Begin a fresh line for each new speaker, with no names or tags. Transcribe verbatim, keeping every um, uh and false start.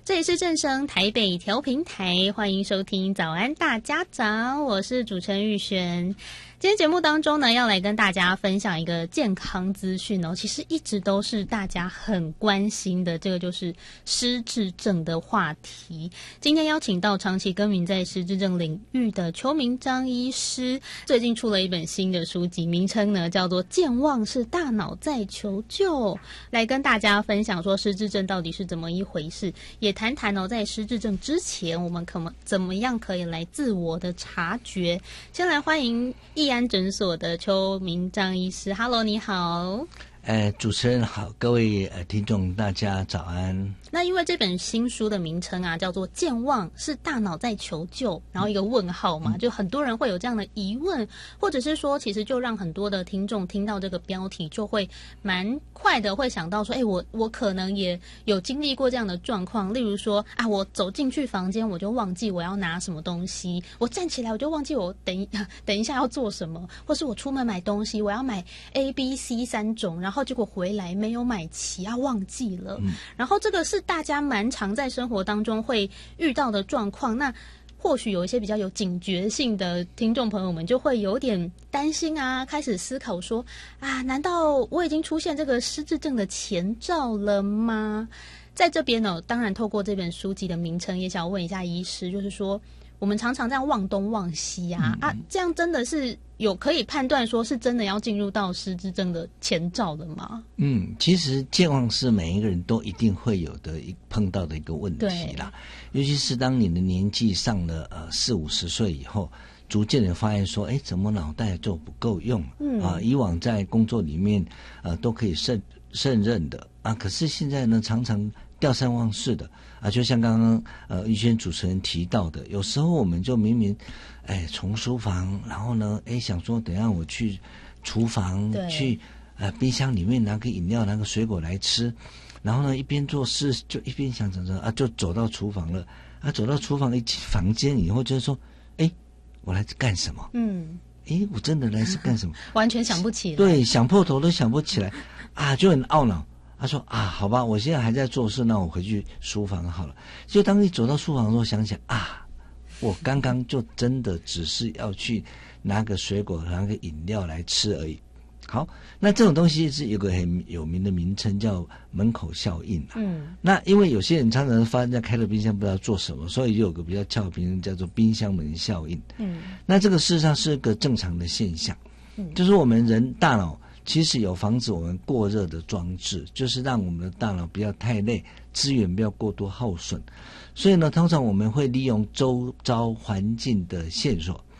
这里是正声台北调频台，欢迎收听早安大家长，我是主持人玉璇。今天节目当中呢，要来跟大家分享一个健康资讯哦，其实一直都是大家很关心的，这个就是失智症的话题。今天邀请到长期耕耘在失智症领域的邱明章医师，最近出了一本新的书籍，名称呢叫做《健忘是大脑在求救》，来跟大家分享说失智症到底是怎么一回事，也谈谈哦，在失智症之前，我们可能怎么样可以来自我的察觉。先来欢迎易安诊所的邱明章医师 ，Hello， 你好。
呃，主持人好，各位呃听众大家早安。
那因为这本新书的名称啊，叫做《健忘是大脑在求救》，然后一个问号嘛，就很多人会有这样的疑问，或者是说，其实就让很多的听众听到这个标题，就会蛮快的会想到说，哎，我我可能也有经历过这样的状况，例如说啊，我走进去房间，我就忘记我要拿什么东西，我站起来我就忘记我等一等一下要做什么，或是我出门买东西，我要买 A、B、C 三种，然后结果回来没有买齐啊，忘记了。嗯、然后这个是大家蛮常在生活当中会遇到的状况。那或许有一些比较有警觉性的听众朋友们就会有点担心啊，开始思考说啊，难道我已经出现这个失智症的前兆了吗？在这边呢，当然透过这本书籍的名称，也想要问一下医师，就是说我们常常这样忘东忘西啊，嗯、啊，这样真的是有可以判断说是真的要进入到失智症的前兆了吗？
嗯，其实健忘是每一个人都一定会有的一碰到的一个问题啦，尤其是当你的年纪上了呃四五十岁以后，逐渐的发现说，哎，怎么脑袋就不够用？嗯啊，以往在工作里面呃都可以胜胜任的啊，可是现在呢，常常掉三忘四的啊，就像刚刚呃玉轩主持人提到的，有时候我们就明明哎从书房，然后呢哎想说等一下我去厨房去呃冰箱里面拿个饮料拿个水果来吃，然后呢一边做事就一边想想着啊就走到厨房了啊，走到厨房一房间以后就是说哎我来干什么？嗯，哎我真的来是干什么？
完全想不起来，
对，想破头都想不起来啊，就很懊恼。他说啊，好吧，我现在还在做事，那我回去书房好了。就当你走到书房的时候，想起来啊，我刚刚就真的只是要去拿个水果、拿个饮料来吃而已。好，那这种东西是有个很有名的名称叫门口效应啊。嗯，那因为有些人常常发现在开了冰箱不知道做什么，所以就有个比较俏的名称叫做冰箱门效应。嗯，那这个事实上是个正常的现象，嗯，就是我们人大脑其实有防止我们过热的装置，就是让我们的大脑不要太累，资源不要过多耗损。所以呢，通常我们会利用周遭环境的线索